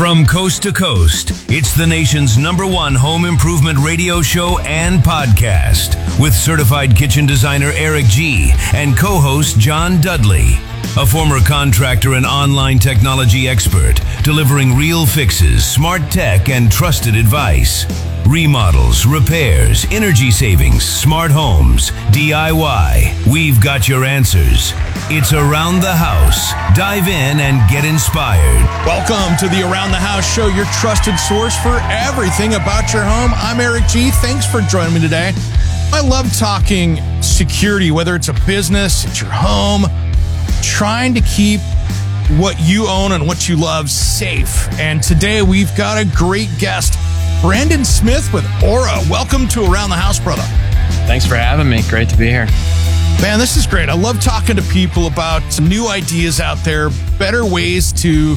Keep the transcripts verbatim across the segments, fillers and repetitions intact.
From coast to coast, it's the nation's number one home improvement radio show and podcast with certified kitchen designer Eric G. and co-host John Dudley, a former contractor and online technology expert, delivering real fixes, smart tech, and trusted advice. Remodels, repairs, energy savings, smart homes, D I Y. We've got your answers. It's Around the House. Dive in and get inspired. Welcome to the Around the House show, your trusted source for everything about your home. I'm Eric G. Thanks for joining me today. I love talking security, whether it's a business, it's your home, trying to keep what you own and what you love safe. And today we've got a great guest, Brandon Smith with Aura. Welcome to Around the House, brother. Thanks for having me. Great to be here. Man, this is great. I love talking to people about some new ideas out there, better ways to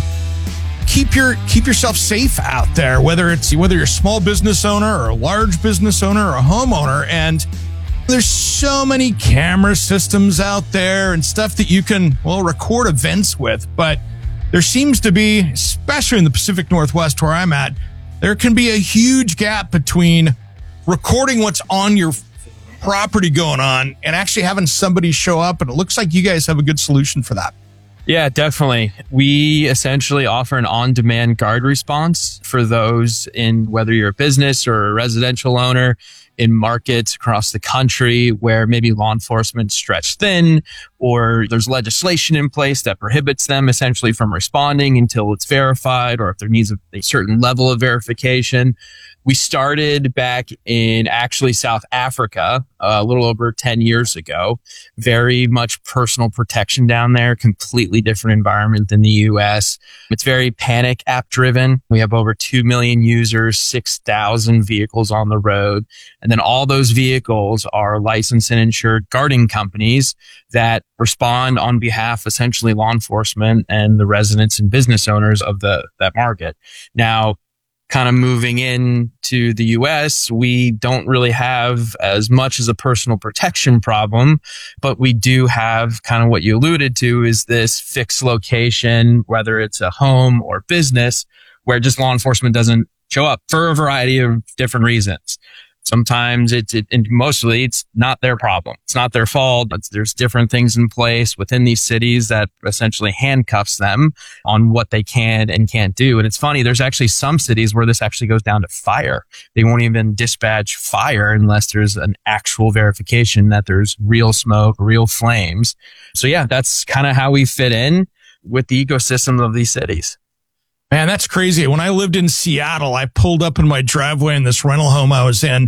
keep your keep yourself safe out there, whether it's whether you're a small business owner or a large business owner or a homeowner. And there's so many camera systems out there and stuff that you can, well, record events with. But there seems to be, especially in the Pacific Northwest where I'm at, there can be a huge gap between recording what's on your property going on and actually having somebody show up. And it looks like you guys have a good solution for that. Yeah, definitely. We essentially offer an on-demand guard response for those in whether you're a business or a residential owner in markets across the country where maybe law enforcement stretched thin or there's legislation in place that prohibits them essentially from responding until it's verified or if there needs a, a certain level of verification. We started back in actually South Africa uh, a little over ten years ago. Very much personal protection down there, completely different environment than the U S. It's very panic app driven. We have over two million users, six thousand vehicles on the road. And then all those vehicles are licensed and insured guarding companies that respond on behalf, essentially law enforcement and the residents and business owners of the that market. Now, kind of moving in to the U S, we don't really have as much as a personal protection problem, but we do have kind of what you alluded to is this fixed location, whether it's a home or business, where just law enforcement doesn't show up for a variety of different reasons. Sometimes it's, it, and mostly it's not their problem. It's not their fault. It's, there's different things in place within these cities that essentially handcuffs them on what they can and can't do. And it's funny, there's actually some cities where this actually goes down to fire. They won't even dispatch fire unless there's an actual verification that there's real smoke, real flames. So yeah, that's kind of how we fit in with the ecosystem of these cities. Man, that's crazy. When I lived in Seattle, I pulled up in my driveway in this rental home I was in,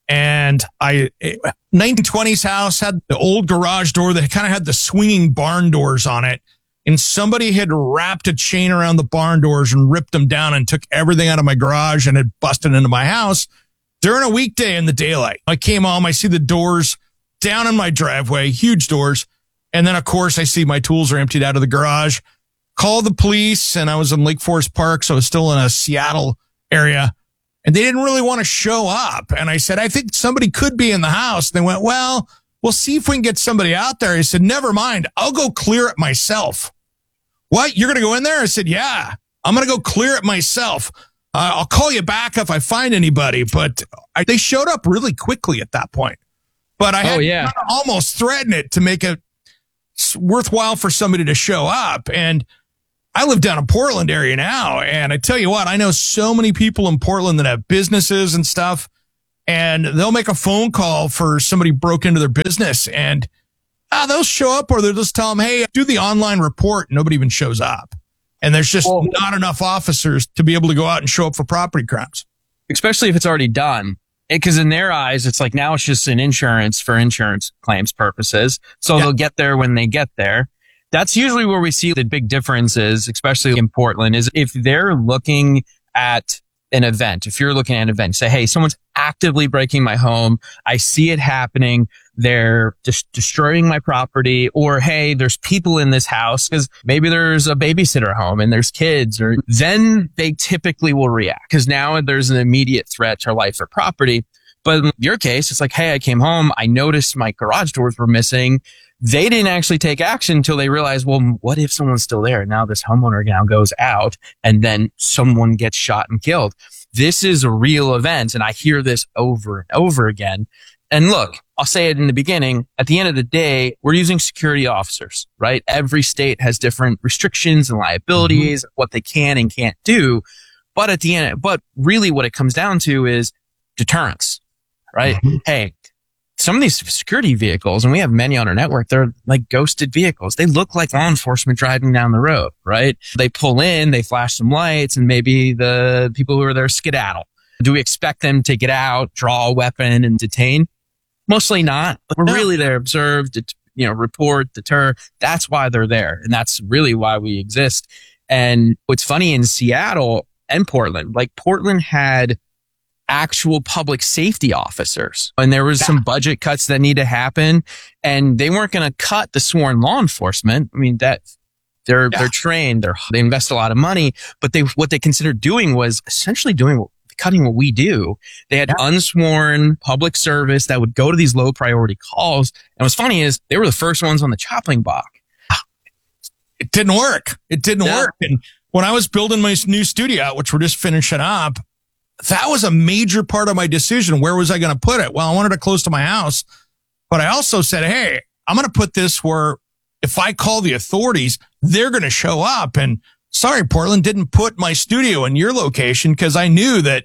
and I nineteen twenties house had the old garage door that kind of had the swinging barn doors on it, and somebody had wrapped a chain around the barn doors and ripped them down and took everything out of my garage and had busted into my house during a weekday in the daylight. I came home, I see the doors down in my driveway, huge doors, and then of course I see my tools are emptied out of the garage. Called the police, and I was in Lake Forest Park, so I was still in a Seattle area, and they didn't really want to show up. And I said, I think somebody could be in the house. They went, well, we'll see if we can get somebody out there. I said, never mind. I'll go clear it myself. What? You're going to go in there? I said, yeah, I'm going to go clear it myself. Uh, I'll call you back if I find anybody. But I, they showed up really quickly at that point. But I had oh, yeah. to almost threaten it to make it worthwhile for somebody to show up. And I live down in Portland area now, and I tell you what, I know so many people in Portland that have businesses and stuff, and they'll make a phone call for somebody broke into their business, and ah, they'll show up, or they'll just tell them, hey, do the online report. Nobody even shows up. And there's just well, not enough officers to be able to go out and show up for property crimes. Especially if it's already done. Because in their eyes, it's like now it's just an insurance for insurance claims purposes. So yeah. They'll get there when they get there. That's usually where we see the big differences, especially in Portland, is if they're looking at an event, if you're looking at an event, say, hey, someone's actively breaking my home. I see it happening. They're just destroying my property, or, hey, there's people in this house because maybe there's a babysitter home and there's kids, or then they typically will react because now there's an immediate threat to life or property. But in your case, it's like, hey, I came home, I noticed my garage doors were missing. They didn't actually take action until they realized, well, what if someone's still there? Now this homeowner now goes out and then someone gets shot and killed. This is a real event. And I hear this over and over again. And look, I'll say it in the beginning. At the end of the day, we're using security officers, right? Every state has different restrictions and liabilities, mm-hmm. what they can and can't do. But at the end, but really what it comes down to is deterrence, right? Mm-hmm. Hey, some of these security vehicles, and we have many on our network, they're like ghosted vehicles. They look like law enforcement driving down the road, right? They pull in, they flash some lights, and maybe the people who are there skedaddle. Do we expect them to get out, draw a weapon, and detain? Mostly not. We're no. really there, observe, det- you know, report, deter. That's why they're there, and that's really why we exist. And what's funny in Seattle and Portland, like Portland had actual public safety officers, and there was some budget cuts that need to happen, and they weren't going to cut the sworn law enforcement. I mean, that they're yeah. they're trained, they're they invest a lot of money, but they what they considered doing was essentially doing cutting what we do. They had yeah. unsworn public service that would go to these low priority calls. And what's funny is they were the first ones on the chopping block. It didn't work. It didn't yeah. work. And when I was building my new studio, which we're just finishing up, that was a major part of my decision. Where was I going to put it? Well, I wanted it close to my house, but I also said, hey, I'm going to put this where if I call the authorities, they're going to show up. And sorry, Portland, didn't put my studio in your location because I knew that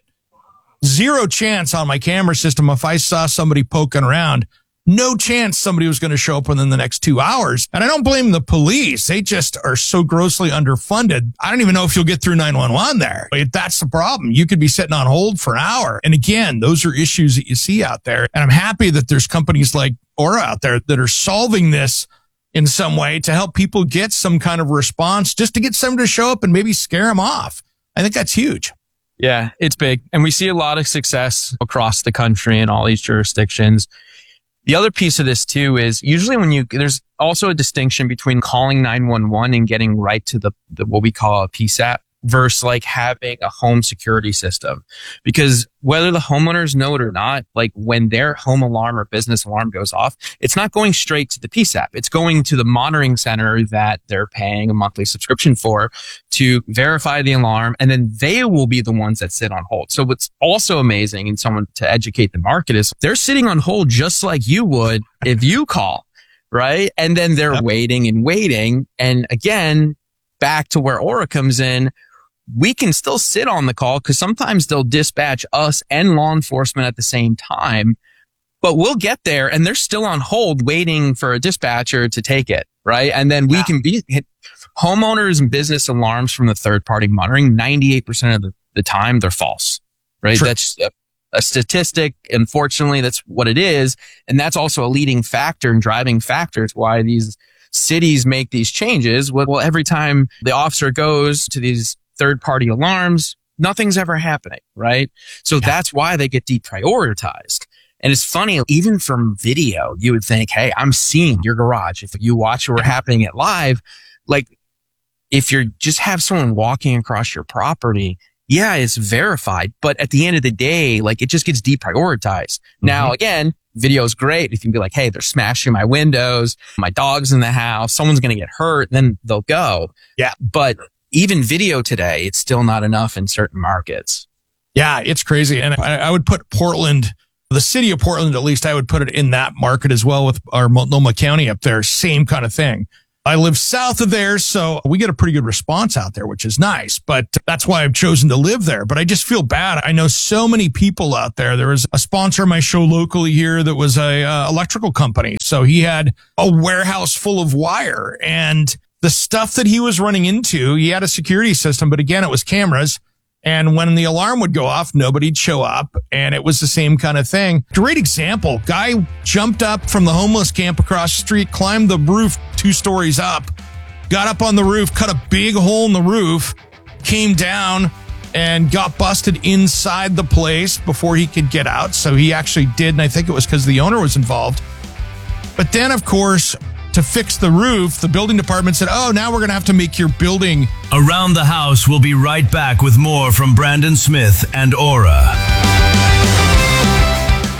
zero chance on my camera system. If I saw somebody poking around, no chance somebody was going to show up within the next two hours. And I don't blame the police. They just are so grossly underfunded. I don't even know if you'll get through nine one one there. But that's the problem. You could be sitting on hold for an hour. And again, those are issues that you see out there. And I'm happy that there's companies like Aura out there that are solving this in some way to help people get some kind of response, just to get someone to show up and maybe scare them off. I think that's huge. Yeah, it's big. And we see a lot of success across the country in all these jurisdictions. The other piece of this too is usually when you, there's also a distinction between calling nine one one and getting right to the, the what we call a P S A P versus like having a home security system. Because whether the homeowners know it or not, like when their home alarm or business alarm goes off, it's not going straight to the P S A P. It's going to the monitoring center that they're paying a monthly subscription for to verify the alarm. And then they will be the ones that sit on hold. So what's also amazing and someone to educate the market is they're sitting on hold just like you would if you call, right? And then they're yep. waiting and waiting. And again, back to where Aura comes in, we can still sit on the call because sometimes they'll dispatch us and law enforcement at the same time, but we'll get there and they're still on hold waiting for a dispatcher to take it, right? And then we yeah. can be hit. Homeowners and business alarms from the third party monitoring, ninety-eight percent of the, the time, they're false, right? True. That's a, a statistic. Unfortunately, that's what it is. And that's also a leading factor and driving factor to why these cities make these changes. Well, every time the officer goes to these third-party alarms, nothing's ever happening, right? So yeah. that's why they get deprioritized. And it's funny, even from video, you would think, hey, I'm seeing your garage. If you watch what we're happening it live, like if you're just have someone walking across your property, yeah, it's verified. But at the end of the day, like it just gets deprioritized. Mm-hmm. Now, again, video is great. If you can be like, hey, they're smashing my windows, my dog's in the house, someone's going to get hurt, then they'll go. Yeah. But even video today, it's still not enough in certain markets. Yeah, it's crazy. And I, I would put Portland, the city of Portland, at least I would put it in that market as well with our Multnomah County up there. Same kind of thing. I live south of there, so we get a pretty good response out there, which is nice. But that's why I've chosen to live there. But I just feel bad. I know so many people out there. There was a sponsor of my show locally here that was a uh, electrical company. So he had a warehouse full of wire, and the stuff that he was running into, he had a security system, but again, it was cameras. And when the alarm would go off, nobody'd show up. And it was the same kind of thing. Great example. Guy jumped up from the homeless camp across the street, climbed the roof two stories up, got up on the roof, cut a big hole in the roof, came down and got busted inside the place before he could get out. So he actually did. And I think it was because the owner was involved. But then, of course, to fix the roof, the building department said, oh, now we're going to have to make your building. Around the House will be right back with more from Brandon Smith and Aura.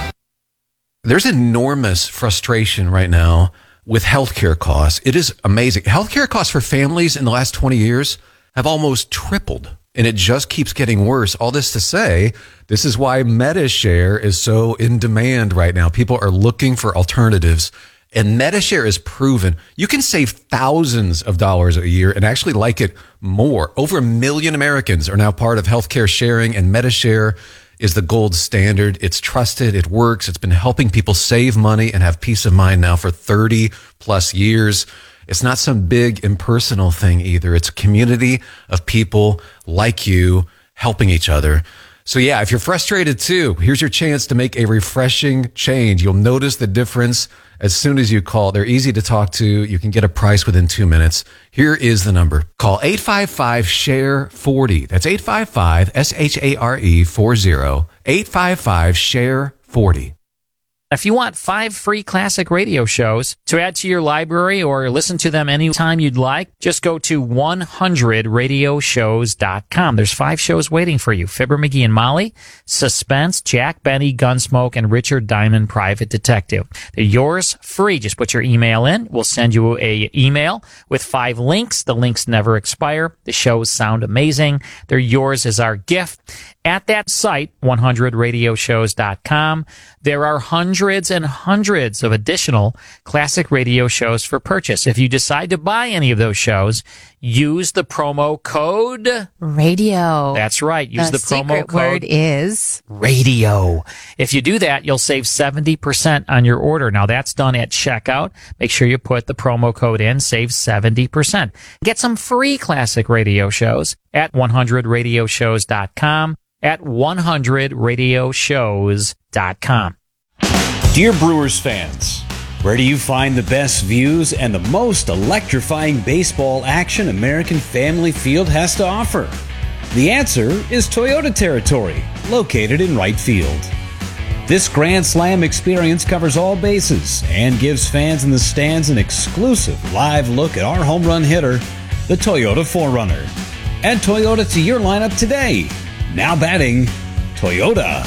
There's enormous frustration right now with healthcare costs. It is amazing. Healthcare costs for families in the last twenty years have almost tripled, and it just keeps getting worse. All this to say, this is why MediShare is so in demand right now. People are looking for alternatives, and MediShare is proven. You can save thousands of dollars a year and actually like it more. Over a million Americans are now part of healthcare sharing, and MediShare is the gold standard. It's trusted. It works. It's been helping people save money and have peace of mind now for thirty plus years. It's not some big impersonal thing either. It's a community of people like you helping each other. So yeah, if you're frustrated too, here's your chance to make a refreshing change. You'll notice the difference as soon as you call. They're easy to talk to. You can get a price within two minutes. Here is the number. Call eight five five, S H A R E, forty. That's eight five five, S H A R E, forty. eight five five, S H A R E, forty. If you want five free classic radio shows to add to your library or listen to them anytime you'd like, just go to one hundred radio shows dot com. There's five shows waiting for you. Fibber, McGee, and Molly, Suspense, Jack Benny, Gunsmoke, and Richard Diamond, Private Detective. They're yours free. Just put your email in. We'll send you a email with five links. The links never expire. The shows sound amazing. They're yours as our gift. At that site, one hundred radio shows dot com, there are hundreds and hundreds of additional classic radio shows for purchase. If you decide to buy any of those shows, use the promo code radio. That's right. Use the, the promo secret code word is radio. If you do that, you'll save seventy percent on your order. Now that's done at checkout. Make sure you put the promo code in, save seventy percent. Get some free classic radio shows at one hundred radio shows dot com. At one hundred radio shows dot com. Dear Brewers fans, where do you find the best views and the most electrifying baseball action American Family Field has to offer? The answer is Toyota territory, located in right field. This Grand Slam experience covers all bases and gives fans in the stands an exclusive live look at our home run hitter, the Toyota four runner. Add Toyota to your lineup today. Now batting, Toyota.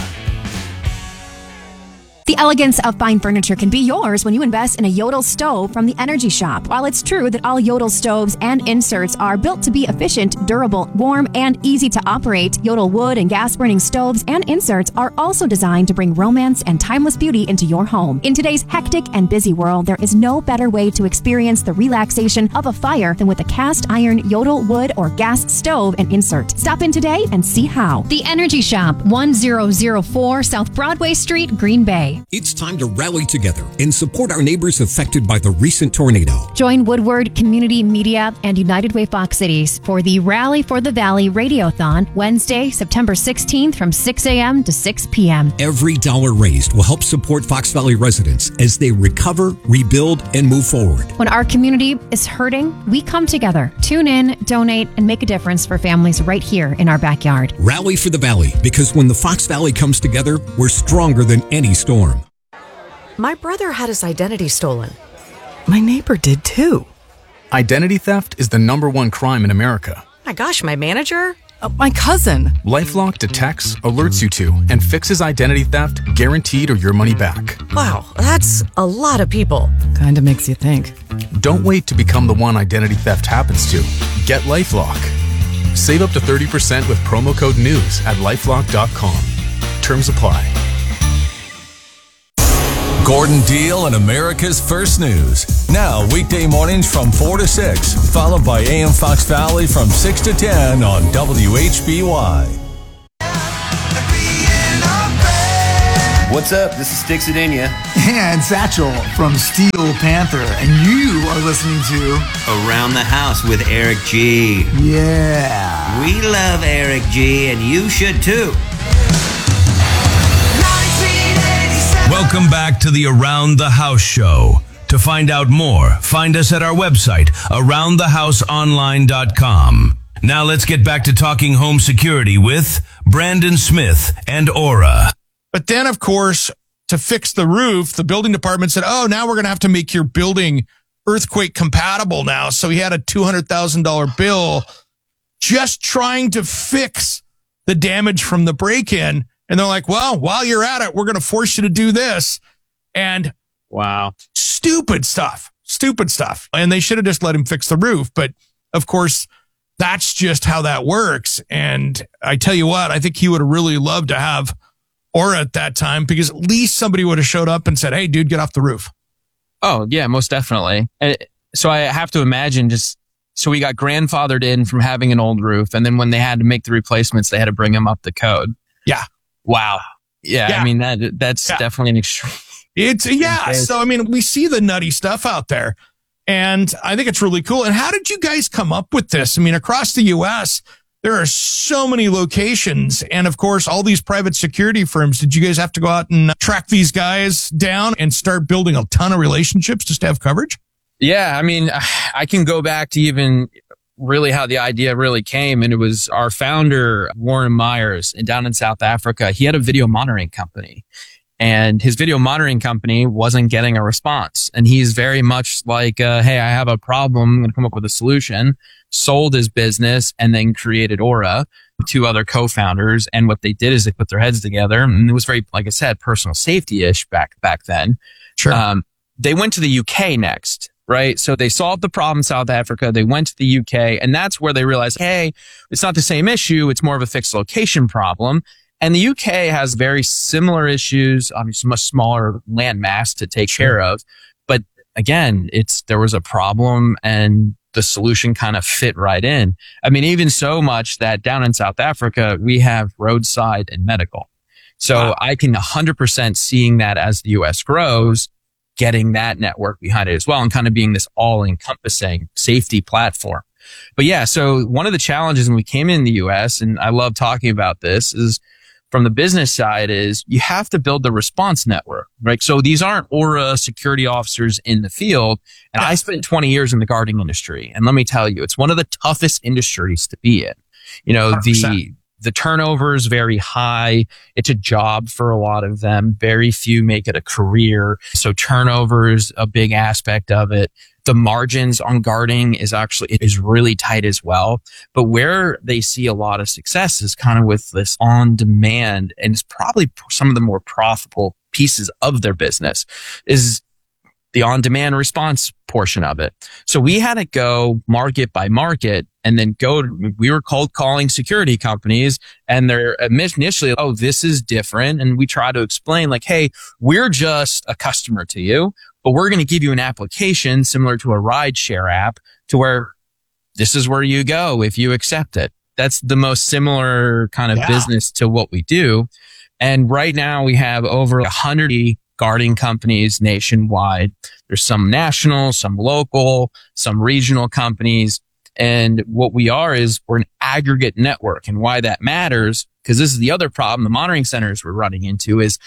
The elegance of fine furniture can be yours when you invest in a Yodel stove from the Energy Shop. While it's true that all Yodel stoves and inserts are built to be efficient, durable, warm, and easy to operate, Yodel wood and gas-burning stoves and inserts are also designed to bring romance and timeless beauty into your home. In today's hectic and busy world, there is no better way to experience the relaxation of a fire than with a cast iron Yodel wood or gas stove and insert. Stop in today and see how. The Energy Shop, one thousand four South Broadway Street, Green Bay. It's time to rally together and support our neighbors affected by the recent tornado. Join Woodward Community Media and United Way Fox Cities for the Rally for the Valley Radiothon, Wednesday, September sixteenth from six a.m. to six p.m. Every dollar raised will help support Fox Valley residents as they recover, rebuild, and move forward. When our community is hurting, we come together. Tune in, donate, and make a difference for families right here in our backyard. Rally for the Valley, because when the Fox Valley comes together, we're stronger than any storm. My brother had his identity stolen. My neighbor did too. Identity theft is the number one crime in America. My gosh, my manager? Uh, my cousin. LifeLock detects, alerts you to, and fixes identity theft, guaranteed or your money back. Wow, that's a lot of people. Kinda makes you think. Don't wait to become the one identity theft happens to. Get LifeLock. Save up to thirty percent with promo code NEWS at lifelock dot com. Terms apply. Gordon Deal and America's First News. Now, weekday mornings from four to six, followed by A M Fox Valley from six to ten on W H B Y. What's up? This is Sticks Adenia. And Satchel from Steel Panther. And you are listening to Around the House with Eric G. Yeah. We love Eric G, and you should too. Welcome back to the Around the House show. To find out more, find us at our website, around the house online dot com. Now let's get back to talking home security with Brandon Smith and Aura. But then, of course, to fix the roof, the building department said, oh, now we're going to have to make your building earthquake compatible now. So he had a two hundred thousand dollars bill just trying to fix the damage from the break-in. And they're like, well, while you're at it, we're going to force you to do this. And wow, stupid stuff, stupid stuff. And they should have just let him fix the roof. But of course, that's just how that works. And I tell you what, I think he would have really loved to have Aura at that time, because at least somebody would have showed up and said, hey, dude, get off the roof. Oh, yeah, most definitely. And so I have to imagine just, so we got grandfathered in from having an old roof. And then when they had to make the replacements, they had to bring them up the code. Yeah. Wow. Yeah. Yeah. I mean, that that's Yeah. definitely an extreme. It's, yeah. So, I mean, we see the nutty stuff out there, and I think it's really cool. And how did you guys come up with this? I mean, across the U S, there are so many locations, and of course, all these private security firms. Did you guys have to go out and track these guys down and start building a ton of relationships just to have coverage? Yeah. I mean, I can go back to even really how the idea really came. And it was our founder, Warren Myers, down in South Africa. He had a video monitoring company, and his video monitoring company wasn't getting a response. And he's very much like, uh, hey, I have a problem. I'm going to come up with a solution. Sold his business and then created Aura, two other co-founders. And what they did is they put their heads together, and it was very, like I said, personal safety-ish back, back then. Sure. Um, they went to the U K next, right? So they solved the problem in South Africa. They went to the U K, and that's where they realized, hey, it's not the same issue. It's more of a fixed location problem. And the U K has very similar issues, obviously much smaller land mass to take Sure. care of. But again, it's, there was a problem, and the solution kind of fit right in. I mean, even so much that down in South Africa, we have roadside and medical. So Wow. I can one hundred percent seeing that as the U S grows, getting that network behind it as well, and kind of being this all encompassing safety platform. But yeah, so one of the challenges when we came in the U S, and I love talking about this, is from the business side, is you have to build the response network, right? So these aren't Aura security officers in the field. And I spent twenty years in the guarding industry. And let me tell you, it's one of the toughest industries to be in. You know, one hundred percent. the, the turnover is very high. It's a job for a lot of them. Very few make it a career. So turnover is a big aspect of it. The margins on guarding is actually, it is really tight as well. But where they see a lot of success is kind of with this on demand, and it's probably some of the more profitable pieces of their business is the on demand response portion of it. So we had to go market by market, and then go to, we were cold calling security companies, and they're initially, oh, this is different. And we try to explain like, hey, we're just a customer to you, but we're going to give you an application similar to a ride share app, to where this is where you go if you accept it. That's the most similar kind of Yeah. business to what we do. And right now we have over a hundred guarding companies nationwide. There's some national, some local, some regional companies. And what we are is we're an aggregate network. And why that matters, because this is the other problem the monitoring centers we're running into, is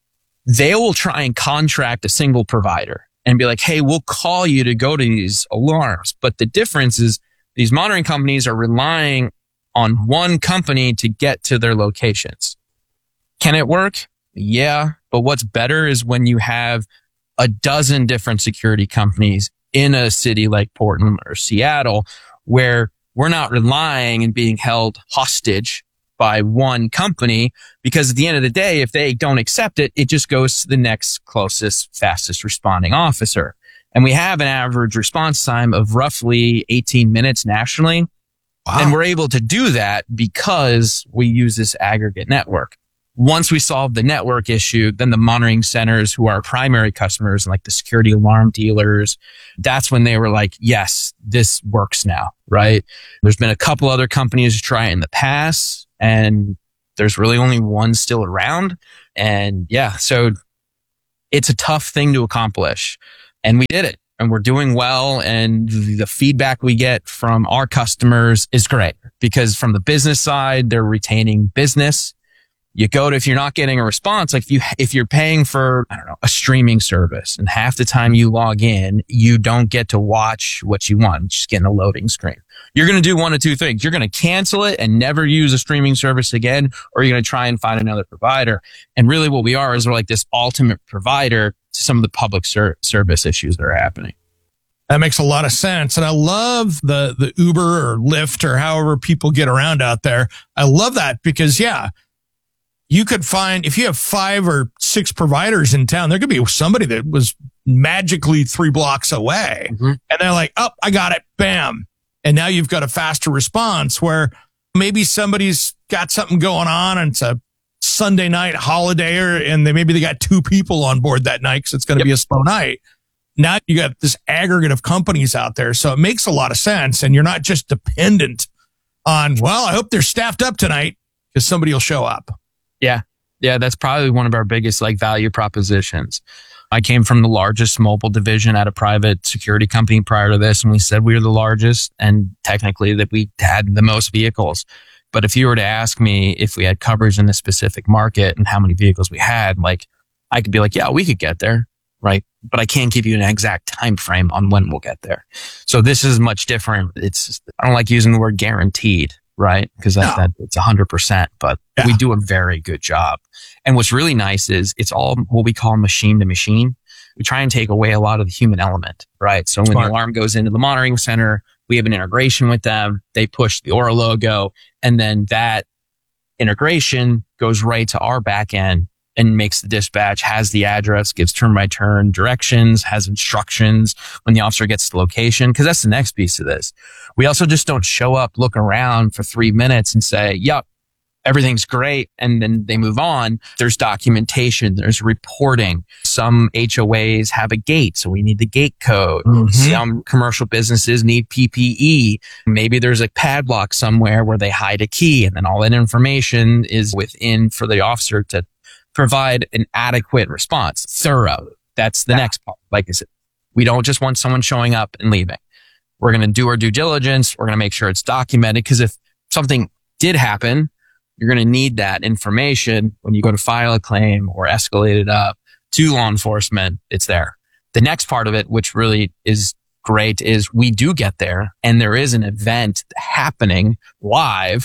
they will try and contract a single provider and be like, hey, we'll call you to go to these alarms. But the difference is these monitoring companies are relying on one company to get to their locations. Can it work? Yeah. But what's better is when you have a dozen different security companies in a city like Portland or Seattle, where we're not relying and being held hostage by one company, because at the end of the day, if they don't accept it, it just goes to the next closest, fastest responding officer. And we have an average response time of roughly eighteen minutes nationally. Wow. And we're able to do that because we use this aggregate network. Once we solve the network issue, then the monitoring centers, who are our primary customers, like the security alarm dealers, that's when they were like, yes, this works now, right? There's been a couple other companies to try it in the past, and there's really only one still around. And yeah, so it's a tough thing to accomplish, and we did it, and we're doing well. And the feedback we get from our customers is great, because from the business side, they're retaining business. You go to, if you're not getting a response, like if you, if you're paying for, I don't know, a streaming service, and half the time you log in, you don't get to watch what you want, just getting a loading screen. You're going to do one of two things. You're going to cancel it and never use a streaming service again, or you're going to try and find another provider. And really what we are is we're like this ultimate provider to some of the public ser- service issues that are happening. That makes a lot of sense. And I love the, the Uber or Lyft or however people get around out there. I love that because, yeah, you could find, if you have five or six providers in town, there could be somebody that was magically three blocks away. Mm-hmm. And they're like, oh, I got it. Bam. And now you've got a faster response where maybe somebody's got something going on and it's a Sunday night holiday, or, and they, maybe they got two people on board that night because it's going to yep. be a slow night. Now you got this aggregate of companies out there. So it makes a lot of sense. And you're not just dependent on, well, I hope they're staffed up tonight because somebody will show up. Yeah. Yeah. That's probably one of our biggest like value propositions. I came from the largest mobile division at a private security company prior to this. And we said we were the largest and technically that we had the most vehicles. But if you were to ask me if we had coverage in this specific market and how many vehicles we had, like I could be like, yeah, we could get there. Right. But I can't give you an exact time frame on when we'll get there. So this is much different. It's, I don't like using the word guaranteed. Right. Because that, no. that, it's a hundred percent, but yeah. we do a very good job. And what's really nice is it's all what we call machine to machine. We try and take away a lot of the human element. Right. So when Smart. the alarm goes into the monitoring center, we have an integration with them. They push the Aura logo, and then that integration goes right to our back end and makes the dispatch, has the address, gives turn by turn directions, has instructions when the officer gets to the location. Cause that's the next piece of this. We also just don't show up, look around for three minutes and say, yep, everything's great. And then they move on. There's documentation. There's reporting. Some H O As have a gate. So we need the gate code. Mm-hmm. Some commercial businesses need P P E. Maybe there's a padlock somewhere where they hide a key, and then all that information is within for the officer to provide an adequate response. Thorough. That's the yeah. next part. Like I said, we don't just want someone showing up and leaving. We're going to do our due diligence. We're going to make sure it's documented, because if something did happen, you're going to need that information when you go to file a claim or escalate it up to law enforcement. It's there. The next part of it, which really is great, is we do get there and there is an event happening live.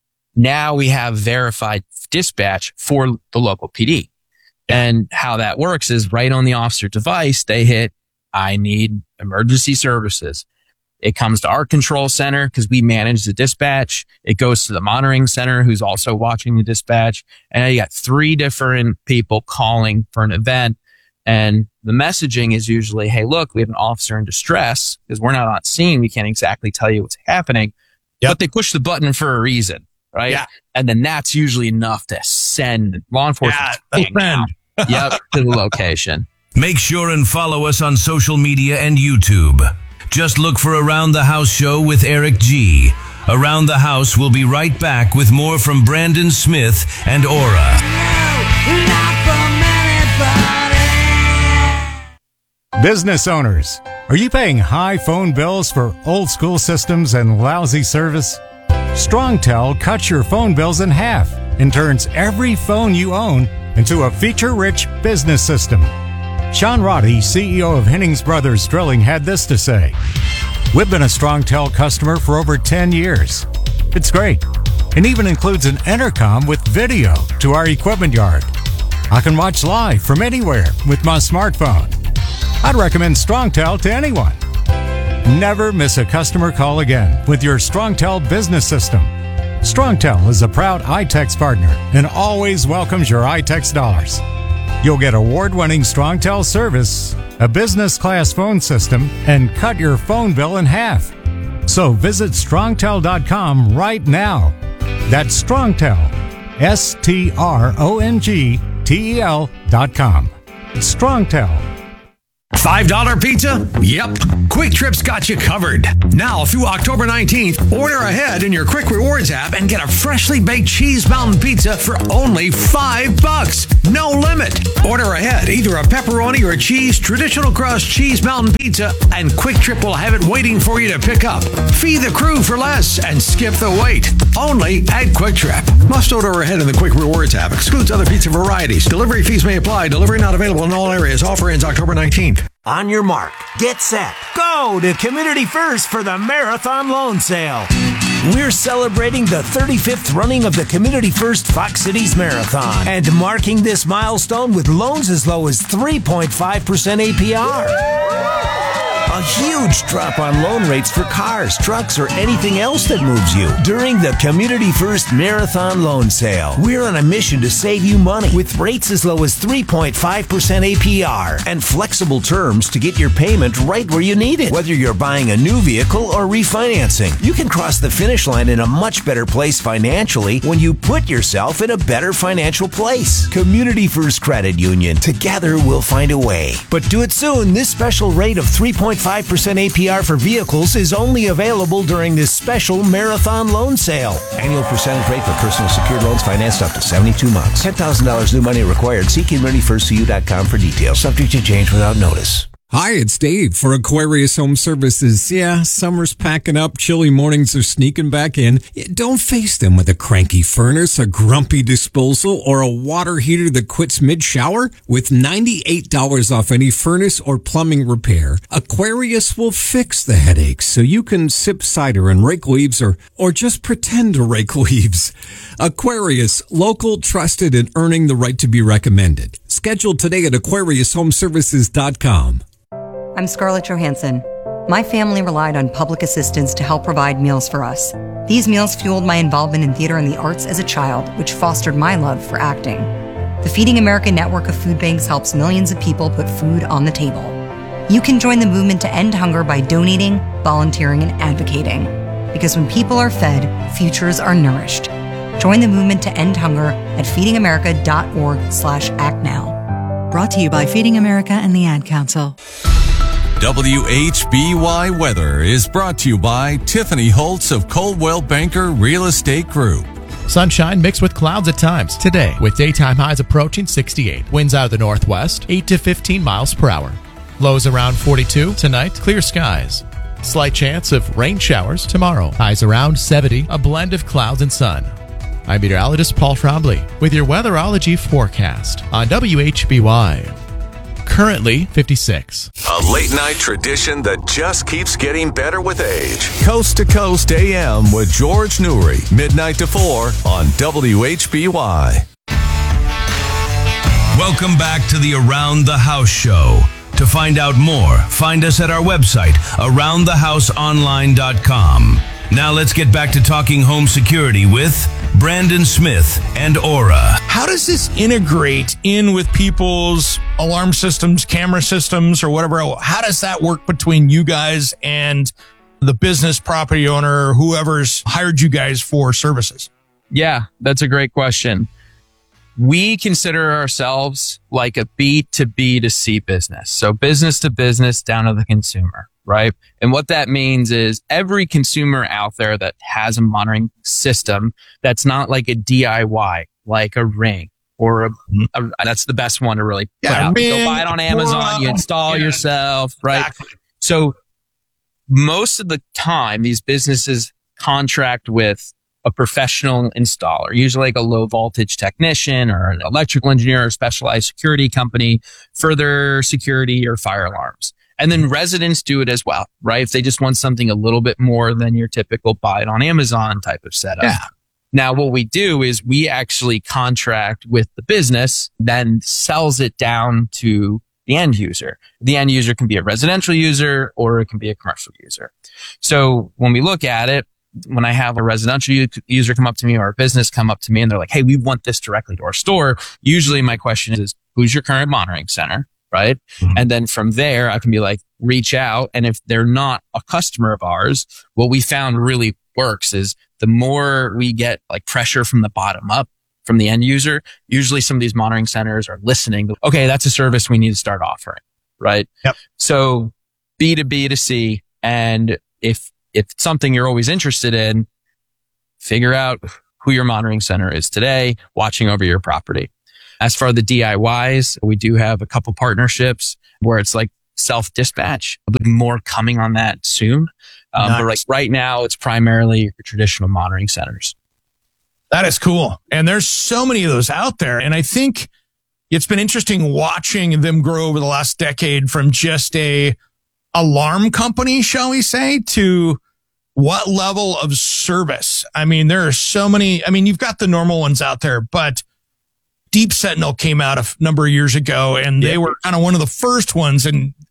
Now we have verified dispatch for the local P D. And how that works is right on the officer device, they hit, I need emergency services. It comes to our control center because we manage the dispatch. It goes to the monitoring center who's also watching the dispatch. And now you got three different people calling for an event. And the messaging is usually, hey, look, we have an officer in distress because we're not on scene. We can't exactly tell you what's happening. Yep. But they push the button for a reason, right? Yeah. And then that's usually enough to send law enforcement yeah, yep, to the location. Make sure and follow us on social media and YouTube. Just look for Around the House Show with Eric G. Around the House will be right back with more from Brandon Smith and Aura. Business owners, are you paying high phone bills for old school systems and lousy service? StrongTel cuts your phone bills in half and turns every phone you own into a feature-rich business system. Sean Roddy, C E O of Hennings Brothers Drilling, had this to say. We've been a StrongTel customer for over ten years. It's great. It even includes an intercom with video to our equipment yard. I can watch live from anywhere with my smartphone. I'd recommend StrongTel to anyone. Never miss a customer call again with your StrongTel business system. StrongTel is a proud iTex partner and always welcomes your iTex dollars. You'll get award-winning StrongTel service, a business-class phone system, and cut your phone bill in half. So visit strongtel dot com right now. That's StrongTel, S T R O N G T E L dot com. StrongTel. five dollar pizza? Yep. Quick Trip's got you covered. Now through October nineteenth, order ahead in your Quick Rewards app and get a freshly baked cheese mountain pizza for only five bucks. No limit. Order ahead either a pepperoni or a cheese traditional crust cheese mountain pizza, and Quick Trip will have it waiting for you to pick up. Feed the crew for less and skip the wait. Only at Quick Trip. Must order ahead in the Quick Rewards app. Excludes other pizza varieties. Delivery fees may apply. Delivery not available in all areas. Offer ends October nineteenth. On your mark, get set, go to Community First for the Marathon Loan Sale. We're celebrating the thirty-fifth running of the Community First Fox Cities Marathon and marking this milestone with loans as low as three point five percent A P R. A huge drop on loan rates for cars, trucks, or anything else that moves you during the Community First Marathon Loan Sale. We're on a mission to save you money with rates as low as three point five percent A P R and flexible terms to get your payment right where you need it. Whether you're buying a new vehicle or refinancing, you can cross the finish line in a much better place financially when you put yourself in a better financial place. Community First Credit Union. Together we'll find a way. But do it soon. This special rate of three point five percent A P R for vehicles is only available during this special marathon loan sale. Annual percentage rate for personal secured loans financed up to seventy-two months. ten thousand dollars new money required. See community first c u dot com for details. Subject to change without notice. Hi, it's Dave for Aquarius Home Services. Yeah, summer's packing up, chilly mornings are sneaking back in. Don't face them with a cranky furnace, a grumpy disposal, or a water heater that quits mid-shower. With ninety-eight dollars off any furnace or plumbing repair, Aquarius will fix the headaches so you can sip cider and rake leaves or, or just pretend to rake leaves. Aquarius, local, trusted, and earning the right to be recommended. Schedule today at aquarius home services dot com. I'm Scarlett Johansson. My family relied on public assistance to help provide meals for us. These meals fueled my involvement in theater and the arts as a child, which fostered my love for acting. The Feeding America network of food banks helps millions of people put food on the table. You can join the movement to end hunger by donating, volunteering, and advocating. Because when people are fed, futures are nourished. Join the movement to end hunger at feeding america dot org slash act now. Brought to you by Feeding America and the Ad Council. W H B Y Weather is brought to you by Tiffany Holtz of Coldwell Banker Real Estate Group. Sunshine mixed with clouds at times today, with daytime highs approaching sixty-eight. Winds out of the northwest, eight to fifteen miles per hour. Lows around forty-two. Tonight, clear skies. Slight chance of rain showers tomorrow. Highs around seventy, a blend of clouds and sun. I'm meteorologist Paul Trombley with your weatherology forecast on W H B Y. Currently fifty-six. A late night tradition that just keeps getting better with age. Coast to Coast A M with George Newry, midnight to four on W H B Y. Welcome back to the Around the House show. To find out more, find us at our website, around the house online dot com. Now let's get back to talking home security with Brandon Smith and Aura. How does this integrate in with people's alarm systems, camera systems, or whatever? How does that work between you guys and the business property owner or whoever's hired you guys for services? Yeah, that's a great question. We consider ourselves like a B to B to C business. So business to business down to the consumer, right? And what that means is every consumer out there that has a monitoring system that's not like a D I Y, like a Ring or a, a that's the best one to really put yeah, out. Ring, Go buy it on Amazon, you install yeah, yourself, right? Exactly. So most of the time, these businesses contract with a professional installer, usually like a low voltage technician or an electrical engineer or specialized security company for their security or fire alarms. And then residents do it as well, right? If they just want something a little bit more than your typical buy it on Amazon type of setup. Yeah. Now, what we do is we actually contract with the business, then sells it down to the end user. The end user can be a residential user or it can be a commercial user. So when we look at it, when I have a residential u- user come up to me or a business come up to me and they're like, hey, we want this directly to our store. Usually my question is, who's your current monitoring center? Right. Mm-hmm. And then from there, I can be like, reach out. And if they're not a customer of ours, what we found really works is the more we get like pressure from the bottom up from the end user, usually some of these monitoring centers are listening. Okay, that's a service we need to start offering. Right. Yep. So B to B to C. And if, if it's something you're always interested in, figure out who your monitoring center is today, watching over your property. As for the D I Ys, we do have a couple partnerships where it's like self-dispatch. More coming on that soon. Um, nice. But like right now, it's primarily your traditional monitoring centers. That is cool. And there's so many of those out there. And I think it's been interesting watching them grow over the last decade from just a alarm company, shall we say, to what level of service. I mean, there are so many. I mean, you've got the normal ones out there, but Deep Sentinel came out a number of years ago and they yeah. were kind of one of the first ones. And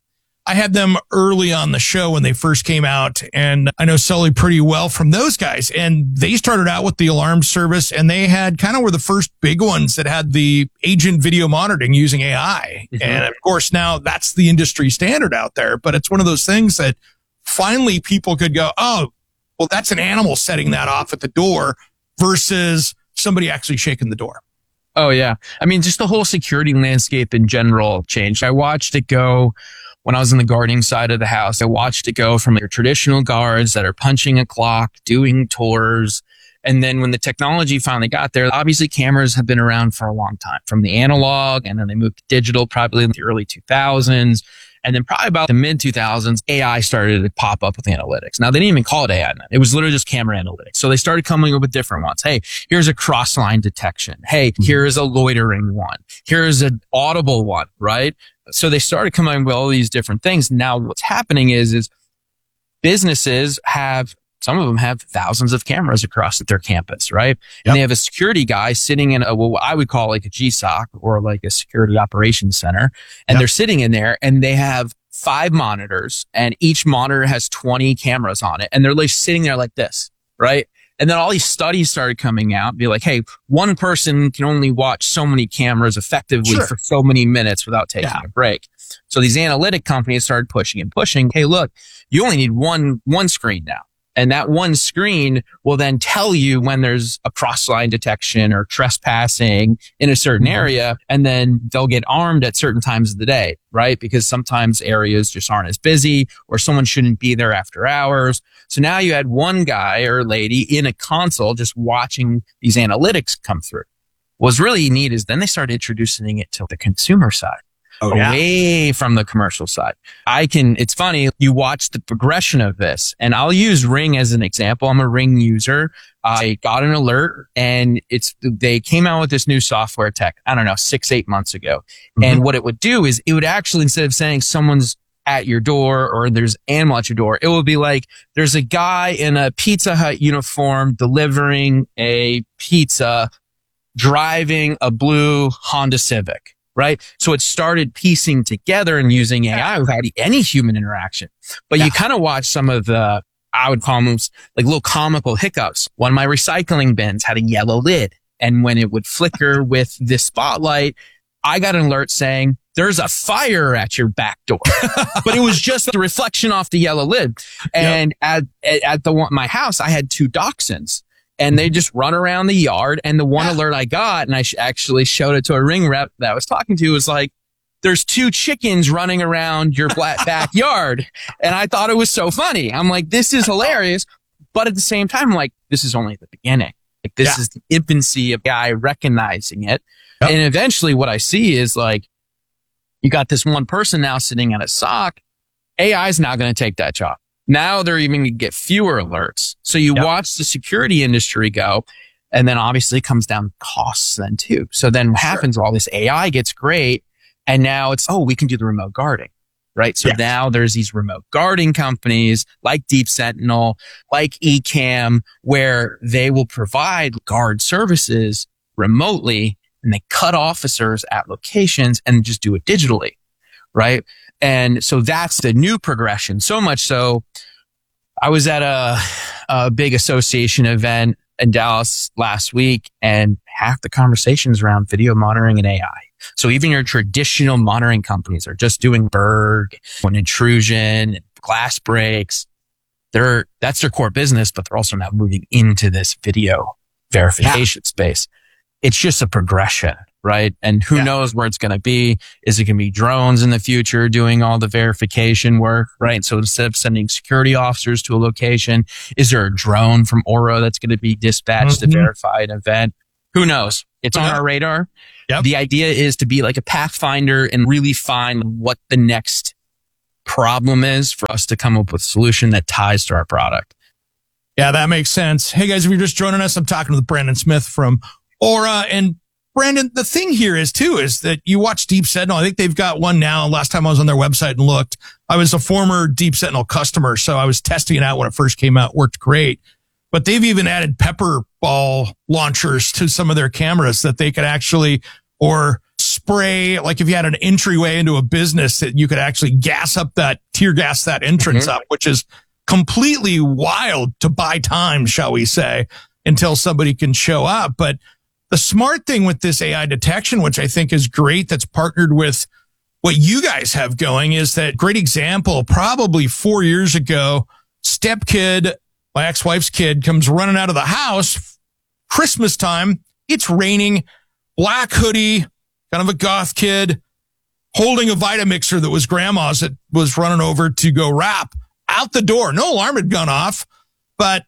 I had them early on the show when they first came out, and I know Sully pretty well from those guys. And they started out with the alarm service, and they had kind of were the first big ones that had the agent video monitoring using A I. Mm-hmm. And of course, now that's the industry standard out there. But it's one of those things that finally people could go, oh, well, that's an animal setting that off at the door versus somebody actually shaking the door. Oh, yeah. I mean, just the whole security landscape in general changed. I watched it go when I was on the guarding side of the house. I watched it go from your traditional guards that are punching a clock, doing tours. And then when the technology finally got there, obviously cameras have been around for a long time, from the analog, and then they moved to digital probably in the early two thousands. And then probably about the mid two thousands, A I started to pop up with analytics. Now, they didn't even call it A I then. It was literally just camera analytics. So they started coming up with different ones. Hey, here's a cross-line detection. Hey, here's a loitering one. Here's an audible one, right? So they started coming up with all these different things. Now, what's happening is, is businesses have, some of them have thousands of cameras across their campus, right? Yep. And they have a security guy sitting in a, what I would call like a G SOC or like a security operations center. And yep. they're sitting in there and they have five monitors, and each monitor has twenty cameras on it. And they're like sitting there like this, right? And then all these studies started coming out, be like, hey, one person can only watch so many cameras effectively sure. for so many minutes without taking yeah. a break. So these analytic companies started pushing and pushing. Hey, look, you only need one, one screen now. And that one screen will then tell you when there's a cross-line detection or trespassing in a certain area. And then they'll get armed at certain times of the day, right? Because sometimes areas just aren't as busy, or someone shouldn't be there after hours. So now you had one guy or lady in a console just watching these analytics come through. What's really neat is then they started introducing it to the consumer side. Oh, away yeah. from the commercial side. I can, it's funny, you watch the progression of this, and I'll use Ring as an example. I'm a Ring user. I got an alert, and it's, they came out with this new software tech, I don't know, six, eight months ago. Mm-hmm. And what it would do is it would actually, instead of saying someone's at your door or there's animal at your door, it will be like, there's a guy in a Pizza Hut uniform delivering a pizza, driving a blue Honda Civic. Right. So it started piecing together and using A I without any human interaction. But yeah. you kind of watch some of the, I would call them like little comical hiccups. One of my recycling bins had a yellow lid. And when it would flicker with the spotlight, I got an alert saying there's a fire at your back door. But it was just the reflection off the yellow lid. And yep. at, at the one, my house, I had two dachshunds. And they just run around the yard. And the one yeah. alert I got, and I sh- actually showed it to a Ring rep that I was talking to, was like, there's two chickens running around your black backyard. And I thought it was so funny. I'm like, this is hilarious. But at the same time, I'm like, this is only the beginning. Like, this yeah. is the infancy of guy recognizing it. Yep. And eventually what I see is like, you got this one person now sitting at a S O C. A I is now going to take that job. Now they're even going to get fewer alerts. So you yep. watch the security industry go, and then obviously it comes down to costs then too. So then what sure. happens, all this A I gets great, and now it's, oh, we can do the remote guarding, right? So yes. now there's these remote guarding companies like Deep Sentinel, like Ecamm, where they will provide guard services remotely, and they cut officers at locations and just do it digitally, right? And so that's the new progression. So much so, I was at a, a big association event in Dallas last week, and half the conversations around video monitoring and A I. So even your traditional monitoring companies are just doing Berg and intrusion, and glass breaks. They're, that's their core business, but they're also now moving into this video verification yeah. space. It's just a progression. Right. And who yeah. knows where it's going to be? Is it going to be drones in the future doing all the verification work? Right. So instead of sending security officers to a location, is there a drone from Oro that's going to be dispatched mm-hmm. to verify an event? Who knows? It's yeah. on our radar. Yep. The idea is to be like a pathfinder and really find what the next problem is for us to come up with a solution that ties to our product. Yeah, that makes sense. Hey guys, if you're just joining us, I'm talking with Brandon Smith from Aura. And Brandon, the thing here is too, is that you watch Deep Sentinel. I think they've got one now. Last time I was on their website and looked, I was a former Deep Sentinel customer. So I was testing it out when it first came out. Worked great. But they've even added pepper ball launchers to some of their cameras that they could actually, or spray, like if you had an entryway into a business that you could actually gas up that, tear gas that entrance mm-hmm. up, which is completely wild to buy time, shall we say, until somebody can show up. But the smart thing with this A I detection, which I think is great, that's partnered with what you guys have going, is that great example, probably four years ago, step kid, my ex-wife's kid, comes running out of the house, Christmas time, it's raining, black hoodie, kind of a goth kid, holding a Vitamixer that was grandma's that was running over to go wrap out the door. No alarm had gone off, but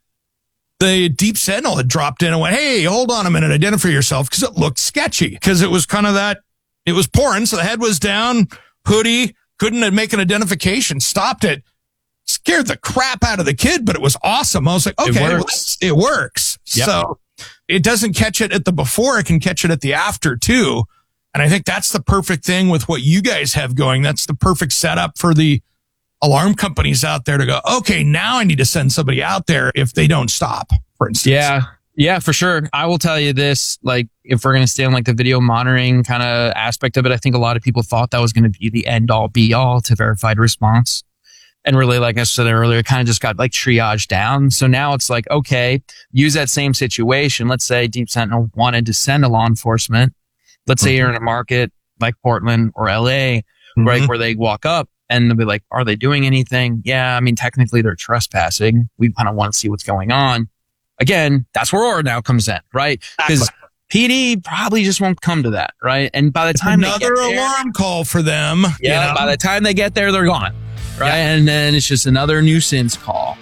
the Deep Sentinel had dropped in and went, hey, hold on a minute, identify yourself, because it looked sketchy, because it was kind of that, it was pouring, so the head was down, hoodie, couldn't make an identification, stopped it, scared the crap out of the kid, but it was awesome. I was like, okay, it works. Well, it works. Yep. So it doesn't catch it at the before, it can catch it at the after too. And I think that's the perfect thing with what you guys have going. That's the perfect setup for the alarm companies out there to go, okay, now I need to send somebody out there if they don't stop, for instance. Yeah. Yeah, for sure. I will tell you this, like, if we're going to stay on like the video monitoring kind of aspect of it, I think a lot of people thought that was going to be the end all be all to verified response. And really, like I said earlier, it kind of just got like triaged down. So now it's like, okay, use that same situation. Let's say Deep Sentinel wanted to send a law enforcement. Let's mm-hmm. say you're in a market like Portland or L A, mm-hmm. right, where they walk up and they'll be like, are they doing anything? Yeah, I mean, technically they're trespassing. We kind of want to see what's going on. Again, that's where Aura now comes in, right? Because exactly. P D probably just won't come to that, right? And by the it's time another they get there, alarm call for them. Yeah, you know? By the time they get there, they're gone, right? Yeah. And then it's just another nuisance call.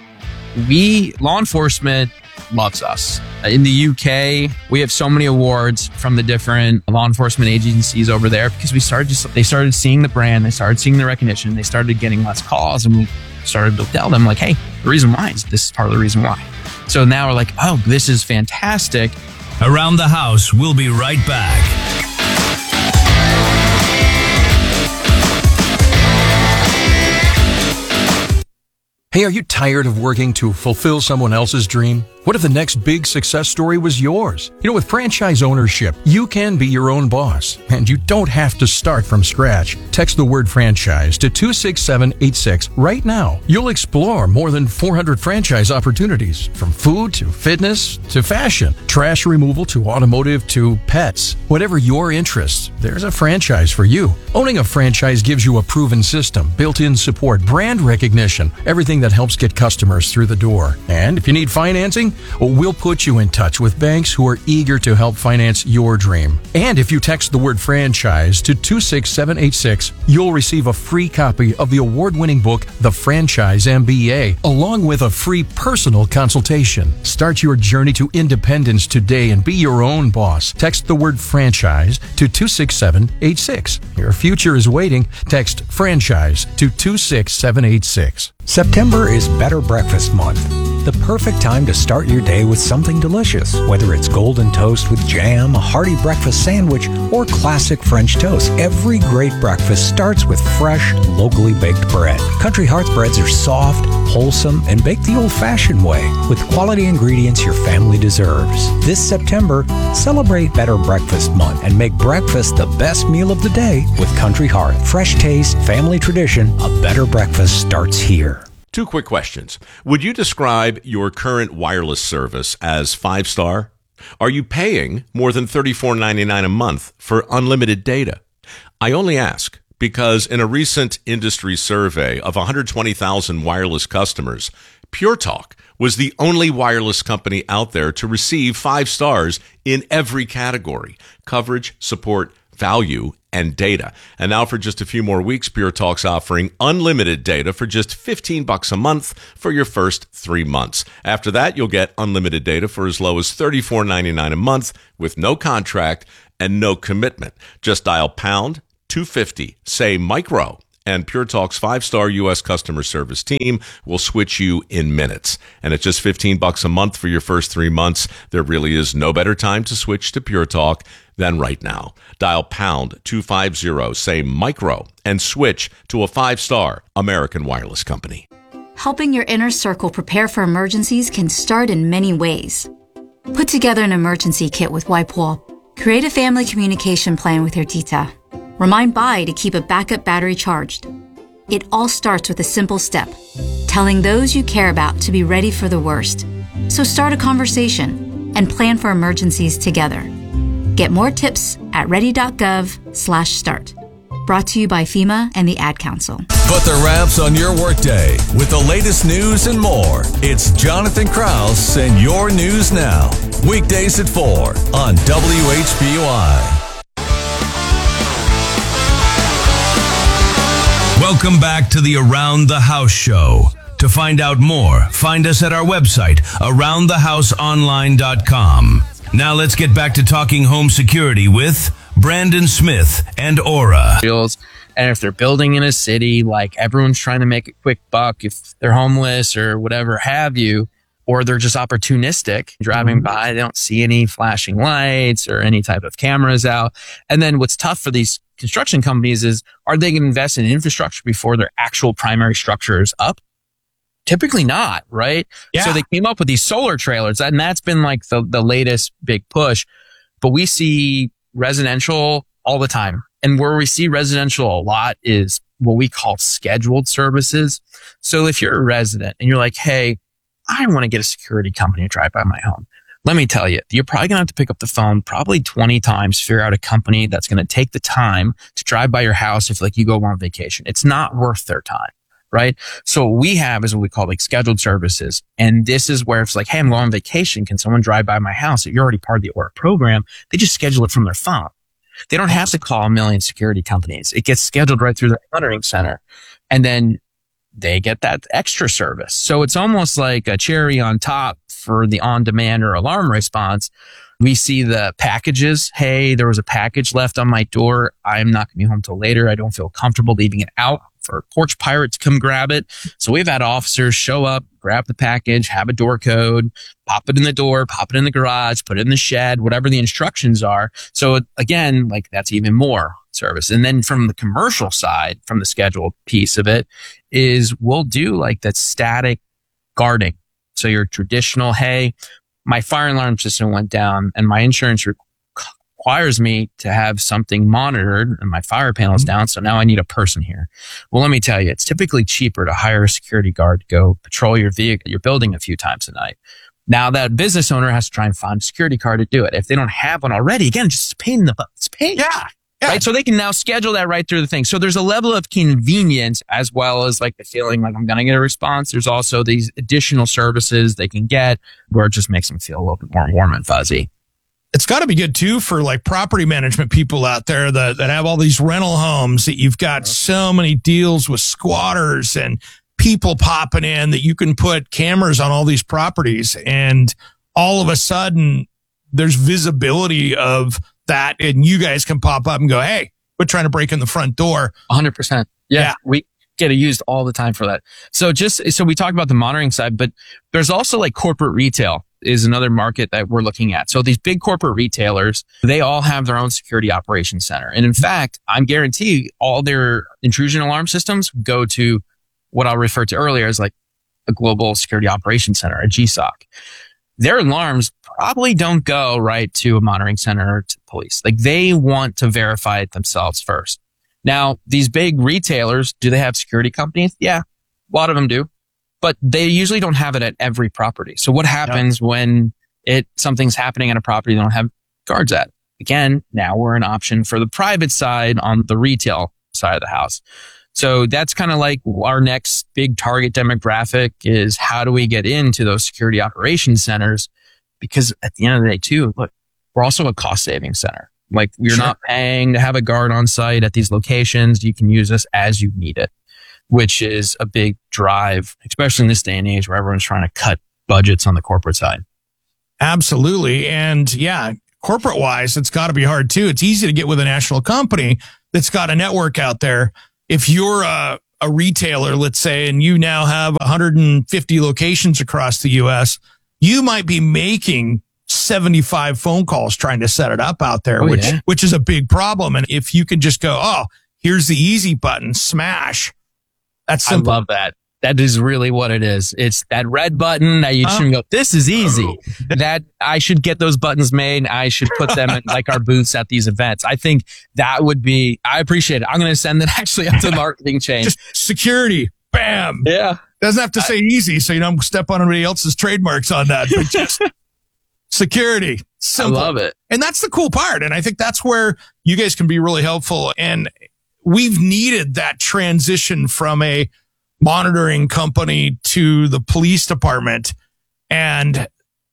We, law enforcement loves us. In the U K, we have so many awards from the different law enforcement agencies over there because we started just, they started seeing the brand, they started seeing the recognition, they started getting less calls, and we started to tell them like, hey, the reason why is this is part of the reason why. So now we're like, oh, this is fantastic. Around the House, we'll be right back. Hey, are you tired of working to fulfill someone else's dream? What if the next big success story was yours? You know, with franchise ownership, you can be your own boss, and you don't have to start from scratch. Text the word franchise to two six seven eight six right now. You'll explore more than four hundred franchise opportunities, from food to fitness to fashion, trash removal to automotive to pets. Whatever your interests, there's a franchise for you. Owning a franchise gives you a proven system, built-in support, brand recognition, everything that helps get customers through the door. And if you need financing, well, we'll put you in touch with banks who are eager to help finance your dream. And if you text the word franchise to two six seven eight six, you'll receive a free copy of the award-winning book, The Franchise M B A, along with a free personal consultation. Start your journey to independence today and be your own boss. Text the word franchise to two six seven eight six. Your future is waiting. Text franchise to two six seven eight six. September is Better Breakfast Month. The perfect time to start your day with something delicious, whether it's golden toast with jam, a hearty breakfast sandwich, or classic French toast. Every great breakfast starts with fresh, locally baked bread. Country Hearts breads are soft, wholesome, and baked the old-fashioned way, with quality ingredients your family deserves. This September, celebrate Better Breakfast Month and make breakfast the best meal of the day with Country Heart. Fresh taste, family tradition, a better breakfast starts here. Two quick questions. Would you describe your current wireless service as five-star? Are you paying more than thirty-four ninety-nine a month for unlimited data? I only ask because in a recent industry survey of one hundred twenty thousand wireless customers, Pure Talk was the only wireless company out there to receive five stars in every category: coverage, support, value, and data. And now for just a few more weeks, Pure Talk's offering unlimited data for just fifteen bucks a month for your first three months. After that, you'll get unlimited data for as low as thirty-four ninety-nine a month with no contract and no commitment. Just dial pound two fifty, say micro, and Pure Talk's five-star U S customer service team will switch you in minutes. And at just fifteen bucks a month for your first three months, there really is no better time to switch to Pure Talk than right now. Dial pound two fifty, say micro, and switch to a five-star American wireless company. Helping your inner circle prepare for emergencies can start in many ways. Put together an emergency kit with Wipe Wall. Create a family communication plan with your tita. Remind Buy to keep a backup battery charged. It all starts with a simple step, telling those you care about to be ready for the worst. So start a conversation and plan for emergencies together. Get more tips at ready.gov slash start. Brought to you by FEMA and the Ad Council. Put the wraps on your workday with the latest news and more. It's Jonathan Krause and Your News Now. Weekdays at four on W H B Y. Welcome back to the Around the House show. To find out more, find us at our website, around the house online dot com. Now let's get back to talking home security with Brandon Smith and Aura. And if they're building in a city, like everyone's trying to make a quick buck, if they're homeless or whatever have you, or they're just opportunistic, driving mm-hmm. by, they don't see any flashing lights or any type of cameras out. And then what's tough for these construction companies is, are they going to invest in infrastructure before their actual primary structure is up? Typically not, right? Yeah. So they came up with these solar trailers, and that's been like the, the latest big push. But we see residential all the time. And where we see residential a lot is what we call scheduled services. So if you're a resident and you're like, hey, I want to get a security company to drive by my home. Let me tell you, you're probably going to have to pick up the phone probably twenty times, figure out a company that's going to take the time to drive by your house if like you go on vacation. It's not worth their time, right? So what we have is what we call like scheduled services. And this is where it's like, hey, I'm going on vacation. Can someone drive by my house? If you're already part of the Aura program, they just schedule it from their phone. They don't have to call a million security companies. It gets scheduled right through the monitoring center. And then they get that extra service. So it's almost like a cherry on top for the on-demand or alarm response. We see the packages. Hey, there was a package left on my door. I'm not going to be home till later. I don't feel comfortable leaving it out for a porch pirate to come grab it. So we've had officers show up, grab the package, have a door code, pop it in the door, pop it in the garage, put it in the shed, whatever the instructions are. So again, like that's even more service. And then from the commercial side, from the scheduled piece of it, is we'll do like that static guarding. So your traditional, hey, my fire alarm system went down and my insurance requires me to have something monitored and my fire panel's down. So now I need a person here. Well, let me tell you, it's typically cheaper to hire a security guard to go patrol your vehicle, your building a few times a night. Now that business owner has to try and find a security guard to do it. If they don't have one already, again, just pain in the butt. It's pain. Yeah. Yeah. Right. So they can now schedule that right through the thing. So there's a level of convenience as well as like the feeling like I'm going to get a response. There's also these additional services they can get where it just makes them feel a little bit more warm and fuzzy. It's got to be good too for like property management people out there that, that have all these rental homes that you've got so many deals with squatters and people popping in that you can put cameras on all these properties. And all of a sudden there's visibility of that, and you guys can pop up and go, hey, we're trying to break in the front door. one hundred percent. Yeah, yeah. We get it used all the time for that. So just, so we talked about the monitoring side, but there's also like corporate retail is another market that we're looking at. So these big corporate retailers, they all have their own security operations center. And in fact, I'm guaranteed all their intrusion alarm systems go to what I'll refer to earlier as like a global security operations center, a G S O C. Their alarms probably don't go right to a monitoring center or to police. Like they want to verify it themselves first. Now, these big retailers, do they have security companies? Yeah, a lot of them do, but they usually don't have it at every property. So what happens yeah. when it something's happening at a property they don't have guards at? Again, now we're an option for the private side on the retail side of the house. So that's kind of like our next big target demographic is how do we get into those security operations centers? Because at the end of the day too, look, we're also a cost saving center. Like you're sure. not paying to have a guard on site at these locations. You can use this as you need it, which is a big drive, especially in this day and age where everyone's trying to cut budgets on the corporate side. Absolutely. And yeah, corporate wise, it's got to be hard too. It's easy to get with a national company that's got a network out there. If you're a, a retailer, let's say, and you now have one hundred fifty locations across the U S, you might be making seventy-five phone calls trying to set it up out there, oh, which, yeah. which is a big problem. And if you can just go, oh, here's the easy button, smash. That's simple. I love that. That is really what it is. It's that red button that you Huh? should go, this is easy. That I should get those buttons made. I should put them in like our booths at these events. I think that would be, I appreciate it. I'm going to send that actually up to the marketing chain. Just security. Bam. Yeah. Doesn't have to say easy, so you don't step on anybody else's trademarks on that, but just security. Simple. I love it. And that's the cool part. And I think that's where you guys can be really helpful. And we've needed that transition from a monitoring company to the police department. And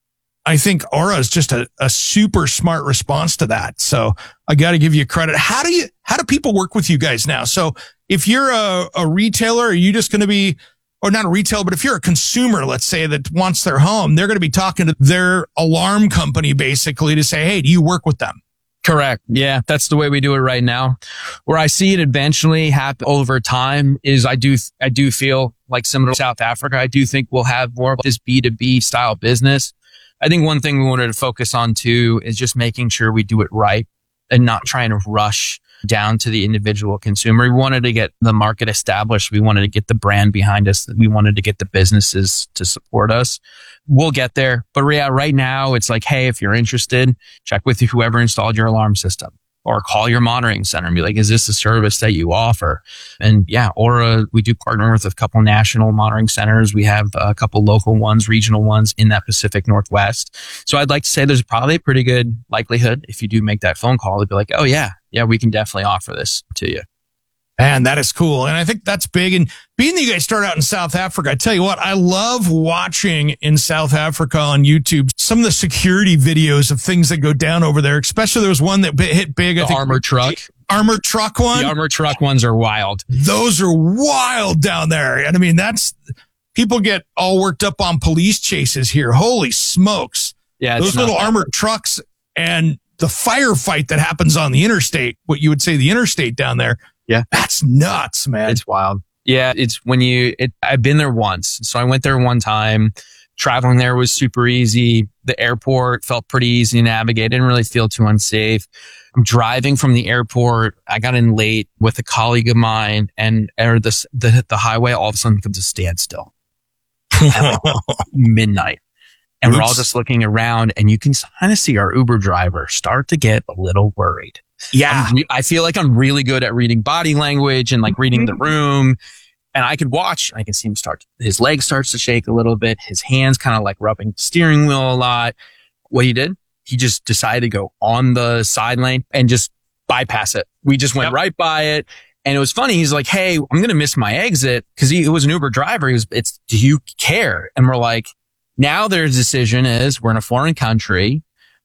I think Aura is just a, a super smart response to that. So I got to give you credit. How do you, how do people work with you guys now? So if you're a, a retailer, are you just going to be, or not a retailer, but if you're a consumer, let's say, that wants their home, they're going to be talking to their alarm company basically to say, hey, do you work with them? Correct. Yeah, that's the way we do it right now. Where I see it eventually happen over time is I do, I do feel like similar to South Africa, I do think we'll have more of this B two B style business. I think one thing we wanted to focus on too is just making sure we do it right and not trying to rush down to the individual consumer. We wanted to get the market established. We wanted to get the brand behind us. We wanted to get the businesses to support us. We'll get there. But yeah, right now it's like, hey, if you're interested, check with whoever installed your alarm system or call your monitoring center and be like, is this a service that you offer? And yeah, Aura, we do partner with a couple national monitoring centers. We have a couple local ones, regional ones in that Pacific Northwest. So I'd like to say there's probably a pretty good likelihood if you do make that phone call, they'd be like, oh yeah, yeah, we can definitely offer this to you. Man, that is cool. And I think that's big. And being that you guys start out in South Africa, I tell you what, I love watching in South Africa on YouTube some of the security videos of things that go down over there. Especially there was one that hit big. The I think armored truck. Armored truck one. The armored truck ones are wild. Those are wild down there. And I mean, that's, people get all worked up on police chases here. Holy smokes. Yeah. Those little armored trucks and the firefight that happens on the interstate, what you would say the interstate down there. Yeah. That's nuts, man. It's wild. Yeah. It's when you, it, I've been there once. So I went there one time. Traveling there was super easy. The airport felt pretty easy to navigate. Didn't really feel too unsafe. I'm driving from the airport. I got in late with a colleague of mine and or the, the, the highway all of a sudden comes to standstill at like midnight. And Oops. We're all just looking around and you can kind of see our Uber driver start to get a little worried. Yeah. I'm, I feel like I'm really good at reading body language and like reading the room. And I could watch, I can see him start, his leg starts to shake a little bit. His hands kind of like rubbing the steering wheel a lot. What he did, he just decided to go on the side lane and just bypass it. We just went yep. right by it. And it was funny. He's like, hey, I'm going to miss my exit. Cause he, he was an Uber driver. He was, it's, do you care? And we're like, now their decision is we're in a foreign country.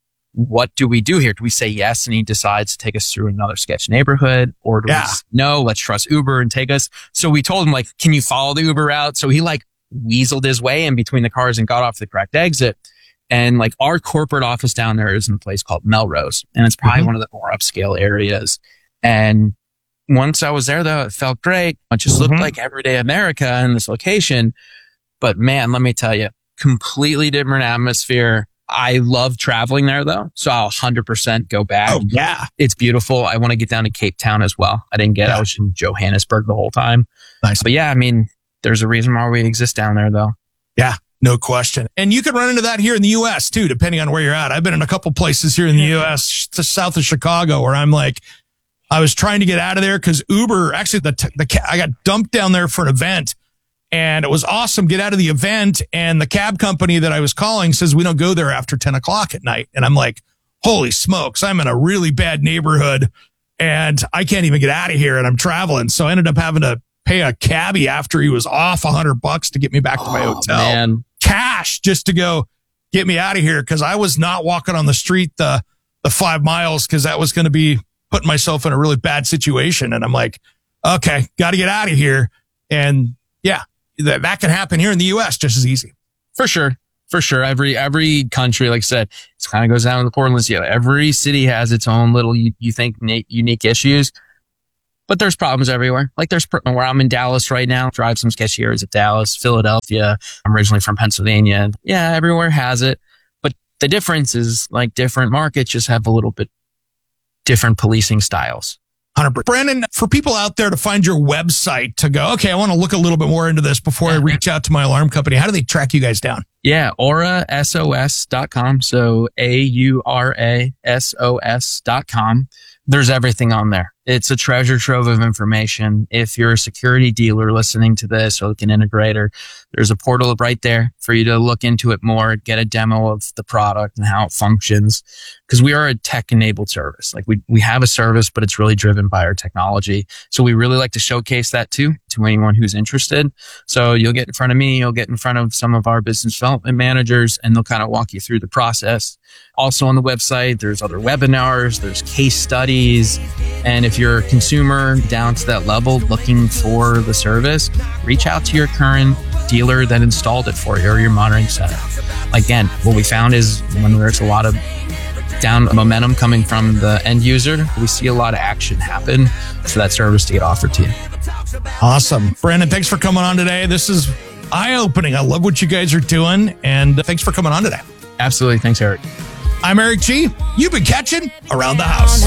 What do we do here? Do we say yes? And he decides to take us through another sketch neighborhood, or do yeah. we say, no, let's trust Uber and take us. So we told him like, can you follow the Uber route? So he like weaseled his way in between the cars and got off the correct exit. And like our corporate office down there is in a place called Melrose. And it's probably mm-hmm. one of the more upscale areas. And once I was there though, it felt great. It just mm-hmm. looked like everyday America in this location. But man, let me tell you, completely different atmosphere. I love traveling there though. So I'll one hundred percent go back. Oh yeah. It's beautiful. I want to get down to Cape Town as well. I didn't get, yeah. I was in Johannesburg the whole time. Nice. But yeah, I mean, there's a reason why we exist down there though. Yeah, no question. And you can run into that here in the U S too, depending on where you're at. I've been in a couple places here in the U S to south of Chicago where I'm like, I was trying to get out of there because Uber, actually the, t- the, I got dumped down there for an event. And it was awesome. Get out of the event. And the cab company that I was calling says, we don't go there after ten o'clock at night. And I'm like, holy smokes, I'm in a really bad neighborhood and I can't even get out of here. And I'm traveling. So I ended up having to pay a cabbie after he was off a hundred bucks to get me back to my oh, hotel. Man. Cash just to go get me out of here. Cause I was not walking on the street the, the five miles cause that was going to be putting myself in a really bad situation. And I'm like, okay, got to get out of here. And yeah. That that can happen here in the U S just as easy. For sure. For sure. Every, every country, like I said, it kind of goes down to the Portland. Yeah. Every city has its own little, you, you think unique issues, but there's problems everywhere. Like there's where I'm in Dallas right now, drive some sketchy areas of Dallas, Philadelphia. I'm originally from Pennsylvania. Yeah. Everywhere has it. But the difference is like different markets just have a little bit different policing styles. one hundred percent. Brandon, for people out there to find your website to go, okay, I want to look a little bit more into this before I reach out to my alarm company. How do they track you guys down? Yeah, aura S O S dot com. So A U R A S O S dot com. There's everything on there. It's a treasure trove of information. If you're a security dealer listening to this or like an integrator, there's a portal right there for you to look into it more, get a demo of the product and how it functions. Because we are a tech-enabled service. Like we, we have a service, but it's really driven by our technology. So we really like to showcase that too, to anyone who's interested. So you'll get in front of me, you'll get in front of some of our business development managers, and they'll kind of walk you through the process. Also on the website, there's other webinars, there's case studies. And if you're a consumer down to that level looking for the service, reach out to your current dealer that installed it for you or your monitoring center. Again, what we found is when there's a lot of down momentum coming from the end user, we see a lot of action happen for that service to get offered to you. Awesome. Brandon, thanks for coming on today. This is eye-opening. I love what you guys are doing, and thanks for coming on today. Absolutely. Thanks, Eric. I'm Eric G. You've been catching Around the House.